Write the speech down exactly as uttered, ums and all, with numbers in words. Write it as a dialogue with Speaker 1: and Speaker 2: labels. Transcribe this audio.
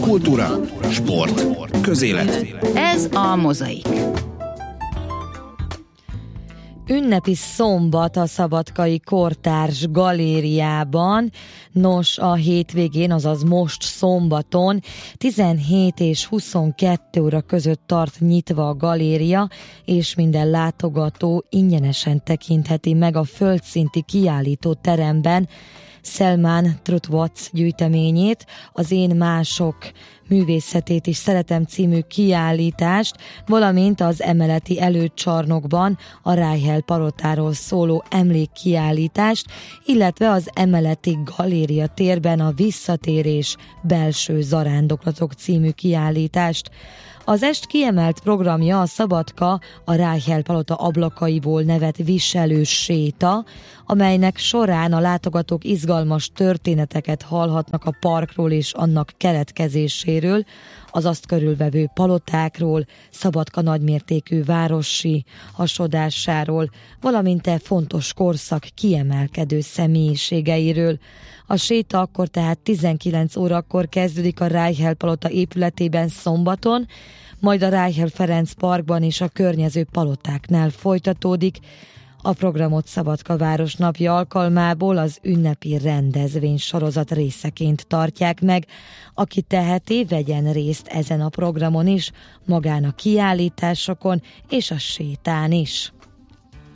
Speaker 1: Kultúra, sport, közélet.
Speaker 2: Ez a Mozaik.
Speaker 3: Ünnepi szombat a Szabadkai Kortárs Galériában. Nos, a hétvégén, azaz most szombaton tizenhét és huszonkettő óra között tart nyitva a galéria, és minden látogató ingyenesen tekintheti meg a földszinti kiállító teremben Selman Trutwatz gyűjteményét, az Én mások művészetét is szeretem című kiállítást, valamint az emeleti előcsarnokban a Reichel palotáról szóló emlékkiállítást, illetve az emeleti galéria térben a Visszatérés belső zarándoklatok című kiállítást. Az est kiemelt programja a Szabadka a Reichel palota ablakaiból nevet viselő séta, amelynek során a látogatók izgalmas történeteket hallhatnak a parkról és annak keletkezéséről, az azt körülvevő palotákról, Szabadka nagymértékű városi hasodásáról, valamint e fontos korszak kiemelkedő személyiségeiről. A séta akkor tehát tizenkilenc órakor kezdődik a Reichel palota épületében szombaton, majd a Reichel Ferenc parkban és a környező palotáknál folytatódik. A programot Szabadka városnapja alkalmából az ünnepi rendezvény sorozat részeként tartják meg. Aki teheti, vegyen részt ezen a programon is, magán a kiállításokon és a sétán is.